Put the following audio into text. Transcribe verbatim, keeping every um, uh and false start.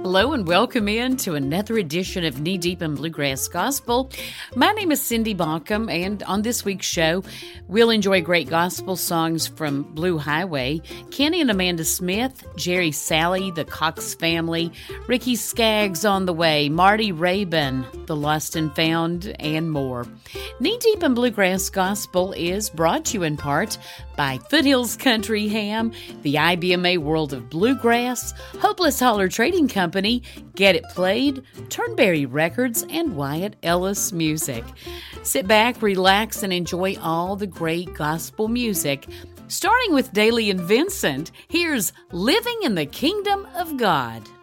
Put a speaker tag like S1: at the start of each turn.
S1: Hello and welcome in to another edition of Knee Deep in Bluegrass Gospel. My name is Cindy Baucom, and on this week's show, we'll enjoy great gospel songs from Blue Highway, Kenny and Amanda Smith, Jerry Salley, the Cox Family, Ricky Skaggs on the Way, Marty Rabin, The Lost and Found, and more. Knee Deep in Bluegrass Gospel is brought to you in part by Foothills Country Ham, the I B M A World of Bluegrass, Hopeless Holler Trading Company, Get It Played, Turnberry Records, and Wyatt Ellis Music. Sit back, relax, and enjoy all the great gospel music. Starting with Daly and Vincent, here's Living in the Kingdom of God.